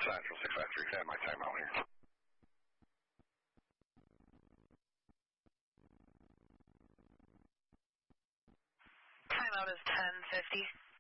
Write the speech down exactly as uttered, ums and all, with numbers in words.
Central six five three, fan my timeout here. Timeout is ten fifty.